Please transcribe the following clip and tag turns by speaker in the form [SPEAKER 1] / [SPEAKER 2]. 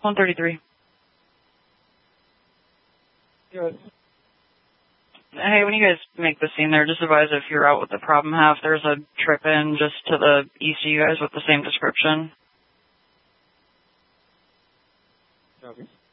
[SPEAKER 1] 133.
[SPEAKER 2] Good.
[SPEAKER 1] Hey, when you guys make the scene there, just advise if you're out with the problem half, there's a trip in just to the east of you guys with the same description.
[SPEAKER 2] Copy.